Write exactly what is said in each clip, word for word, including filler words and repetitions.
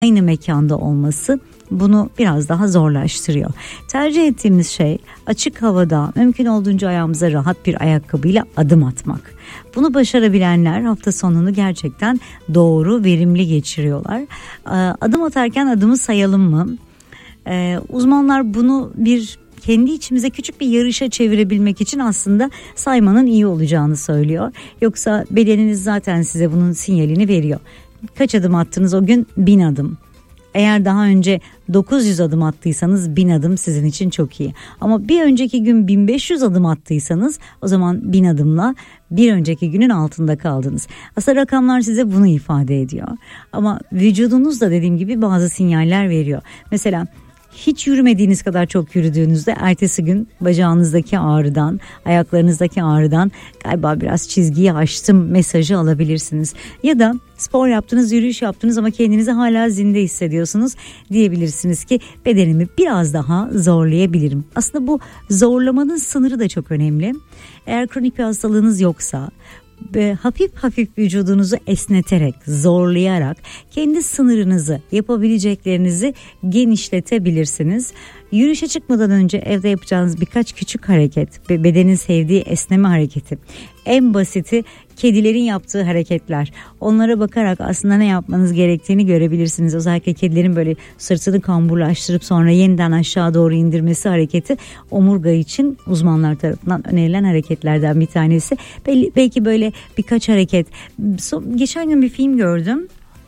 aynı mekanda olması bunu biraz daha zorlaştırıyor. Tercih ettiğimiz şey açık havada mümkün olduğunca ayağımıza rahat bir ayakkabıyla adım atmak. Bunu başarabilenler hafta sonunu gerçekten doğru, verimli geçiriyorlar. Adım atarken adımı sayalım mı? Ee, uzmanlar bunu bir kendi içimize küçük bir yarışa çevirebilmek için aslında saymanın iyi olacağını söylüyor. Yoksa bedeniniz zaten size bunun sinyalini veriyor. Kaç adım attınız o gün? Bin adım. Eğer daha önce dokuz yüz adım attıysanız bin adım sizin için çok iyi. Ama bir önceki gün bin beş yüz adım attıysanız o zaman bin adımla bir önceki günün altında kaldınız. Aslında rakamlar size bunu ifade ediyor. Ama vücudunuz da dediğim gibi bazı sinyaller veriyor. Mesela hiç yürümediğiniz kadar çok yürüdüğünüzde ertesi gün bacağınızdaki ağrıdan, ayaklarınızdaki ağrıdan galiba biraz çizgiyi aştım mesajı alabilirsiniz. Ya da spor yaptınız, yürüyüş yaptınız ama kendinizi hala zinde hissediyorsunuz. Diyebilirsiniz ki bedenimi biraz daha zorlayabilirim. Aslında bu zorlamanın sınırı da çok önemli. Eğer kronik bir hastalığınız yoksa, ve hafif hafif vücudunuzu esneterek, zorlayarak kendi sınırınızı, yapabileceklerinizi genişletebilirsiniz. Yürüyüşe çıkmadan önce evde yapacağınız birkaç küçük hareket ve bedenin sevdiği esneme hareketi. En basiti kedilerin yaptığı hareketler. Onlara bakarak aslında ne yapmanız gerektiğini görebilirsiniz. Özellikle kedilerin böyle sırtını kamburlaştırıp sonra yeniden aşağı doğru indirmesi hareketi omurga için uzmanlar tarafından önerilen hareketlerden bir tanesi. Belki böyle birkaç hareket. Geçen gün bir film gördüm.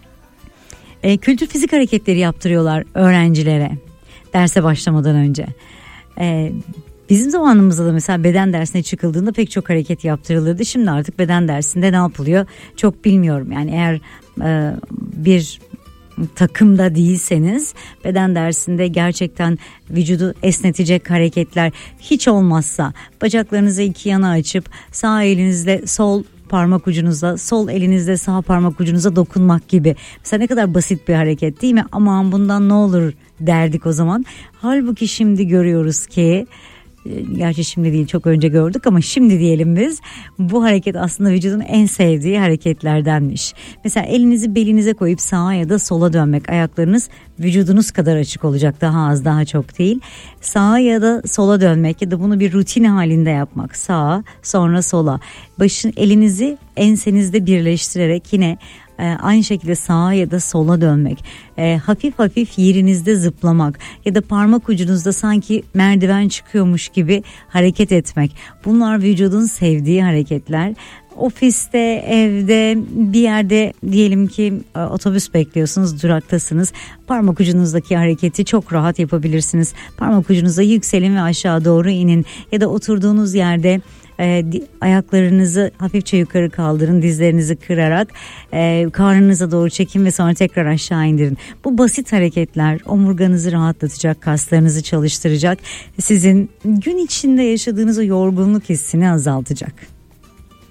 E, kültür fizik hareketleri yaptırıyorlar öğrencilere derse başlamadan önce. E, Bizim zamanımızda da mesela beden dersine çıkıldığında pek çok hareket yaptırılırdı. Şimdi artık beden dersinde ne yapılıyor çok bilmiyorum. Yani eğer e, bir takımda değilseniz beden dersinde gerçekten vücudu esnetecek hareketler hiç olmazsa bacaklarınızı iki yana açıp sağ elinizle sol parmak ucunuzla, sol elinizle sağ parmak ucunuza dokunmak gibi. Mesela ne kadar basit bir hareket değil mi? Aman bundan ne olur derdik o zaman. Halbuki şimdi görüyoruz ki, gerçi şimdi değil çok önce gördük ama şimdi diyelim biz, bu hareket aslında vücudun en sevdiği hareketlerdenmiş. Mesela elinizi belinize koyup sağa ya da sola dönmek, ayaklarınız vücudunuz kadar açık olacak, daha az daha çok değil. Sağa ya da sola dönmek ya da bunu bir rutin halinde yapmak, sağa sonra sola, başın elinizi ensenizde birleştirerek yine Ee, aynı şekilde sağa ya da sola dönmek, ee, hafif hafif yerinizde zıplamak ya da parmak ucunuzda sanki merdiven çıkıyormuş gibi hareket etmek. Bunlar vücudun sevdiği hareketler. Ofiste, evde, bir yerde diyelim ki otobüs bekliyorsunuz, duraktasınız. Parmak ucunuzdaki hareketi çok rahat yapabilirsiniz. Parmak ucunuzda yükselin ve aşağı doğru inin ya da oturduğunuz yerde E, ayaklarınızı hafifçe yukarı kaldırın, dizlerinizi kırarak e, karnınıza doğru çekin ve sonra tekrar aşağı indirin. Bu basit hareketler omurganızı rahatlatacak, kaslarınızı çalıştıracak, sizin gün içinde yaşadığınız o yorgunluk hissini azaltacak.